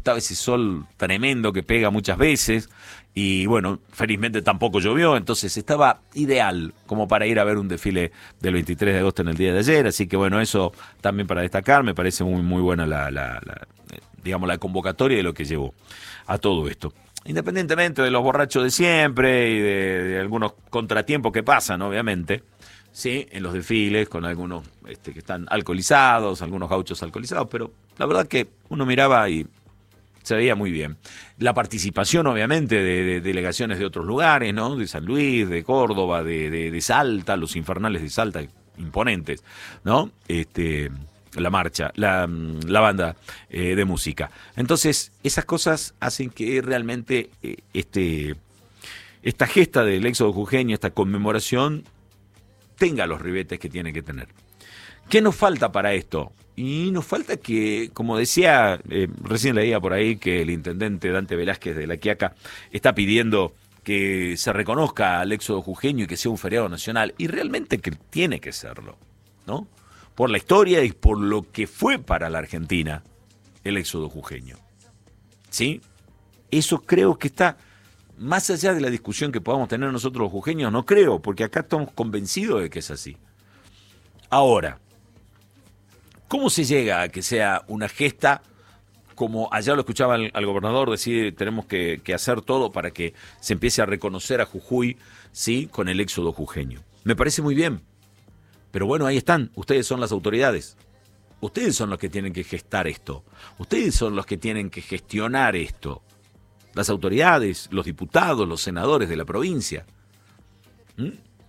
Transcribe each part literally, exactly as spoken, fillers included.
estaba ese sol tremendo que pega muchas veces, y bueno, felizmente tampoco llovió, entonces estaba ideal como para ir a ver un desfile del veintitrés de agosto en el día de ayer, así que bueno, eso también para destacar, me parece muy muy buena la, la, la digamos la convocatoria de lo que llevó a todo esto. Independientemente de los borrachos de siempre y de, de algunos contratiempos que pasan, obviamente, sí, en los desfiles, con algunos este, que están alcoholizados, algunos gauchos alcoholizados, pero la verdad que uno miraba y se veía muy bien. La participación, obviamente, de, de delegaciones de otros lugares, ¿no? De San Luis, de Córdoba, de, de, de Salta, los infernales de Salta, imponentes, ¿no? Este, la marcha, la, la banda eh, de música. Entonces, esas cosas hacen que realmente eh, este, esta gesta del éxodo jujeño, esta conmemoración, tenga los ribetes que tiene que tener. ¿Qué nos falta para esto? Y nos falta que, como decía, eh, recién leía por ahí que el intendente Dante Velázquez de La Quiaca está pidiendo que se reconozca al éxodo jujeño y que sea un feriado nacional, y realmente que tiene que serlo, ¿no? Por la historia y por lo que fue para la Argentina el éxodo jujeño. ¿Sí? Eso creo que está más allá de la discusión que podamos tener nosotros los jujeños, no creo, porque acá estamos convencidos de que es así. Ahora, ¿cómo se llega a que sea una gesta, como allá lo escuchaba al, al gobernador decir, tenemos que, que hacer todo para que se empiece a reconocer a Jujuy, ¿sí?, con el éxodo jujeño? Me parece muy bien, pero bueno, ahí están, ustedes son las autoridades, ustedes son los que tienen que gestar esto, ustedes son los que tienen que gestionar esto, las autoridades, los diputados, los senadores de la provincia. ¿Mm?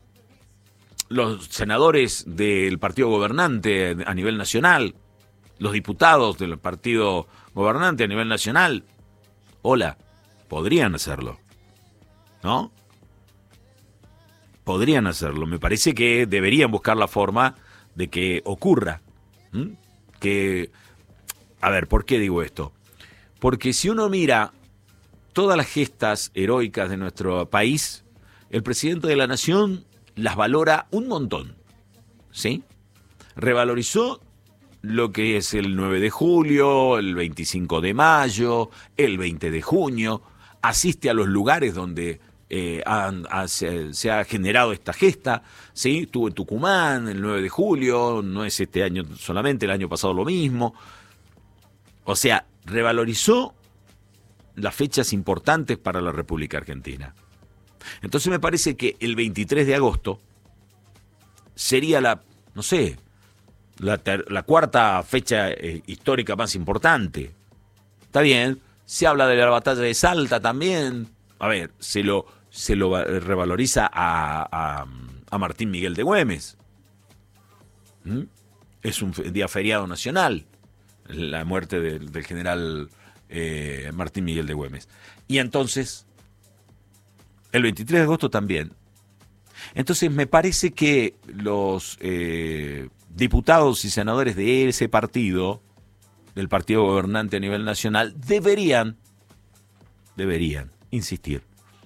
Los senadores del partido gobernante a nivel nacional, los diputados del partido gobernante a nivel nacional, hola, podrían hacerlo, ¿no? Podrían hacerlo. Me parece que deberían buscar la forma de que ocurra. ¿Mm? Que, a ver, ¿por qué digo esto? Porque si uno mira todas las gestas heroicas de nuestro país, el presidente de la Nación las valora un montón, ¿sí? Revalorizó lo que es el nueve de julio, el veinticinco de mayo, el veinte de junio, asiste a los lugares donde eh, han, ha, se, se ha generado esta gesta, ¿sí? Estuvo en Tucumán el nueve de julio, no es este año solamente, el año pasado lo mismo. O sea, revalorizó las fechas importantes para la República Argentina. Entonces me parece que el veintitrés de agosto sería la, no sé, la, ter, la cuarta fecha eh, histórica más importante. Está bien, se habla de la batalla de Salta también. A ver, se lo, se lo revaloriza a, a, a Martín Miguel de Güemes. ¿Mm? Es un día feriado nacional, la muerte de, del general eh, Martín Miguel de Güemes. Y entonces, el veintitrés de agosto también. Entonces me parece que los eh, diputados y senadores de ese partido, del partido gobernante a nivel nacional, deberían, deberían insistir,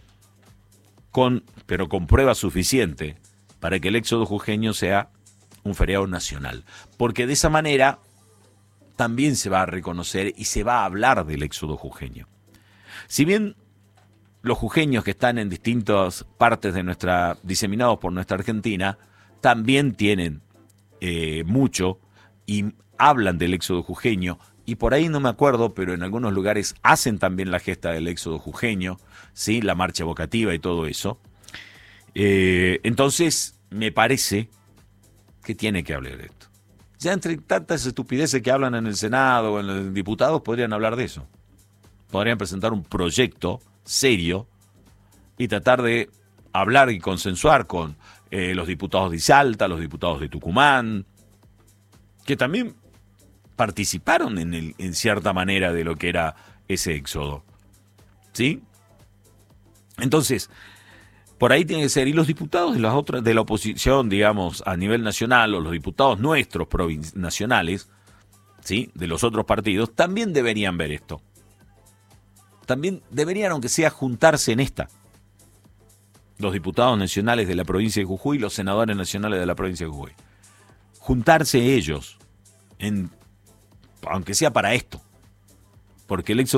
con, pero con prueba suficiente, para que el éxodo jujeño sea un feriado nacional. Porque de esa manera también se va a reconocer y se va a hablar del éxodo jujeño. Si bien los jujeños que están en distintas partes de nuestra, diseminados por nuestra Argentina, también tienen eh, mucho y hablan del éxodo jujeño, y por ahí no me acuerdo, pero en algunos lugares hacen también la gesta del éxodo jujeño, ¿sí? La marcha evocativa y todo eso. Eh, entonces, me parece que tiene que hablar de esto. Ya entre tantas estupideces que hablan en el Senado o en los diputados, podrían hablar de eso. Podrían presentar un proyecto serio y tratar de hablar y consensuar con eh, los diputados de Salta, los diputados de Tucumán, que también participaron en, el, en cierta manera de lo que era ese éxodo, ¿sí? Entonces, por ahí tiene que ser, y los diputados de las otras, de la oposición, digamos, a nivel nacional, o los diputados nuestros provin- nacionales, ¿sí?, de los otros partidos, también deberían ver esto. También deberían, aunque sea, juntarse en esta. Los diputados nacionales de la provincia de Jujuy, los senadores nacionales de la provincia de Jujuy. Juntarse ellos, en, aunque sea para esto. Porque el éxodo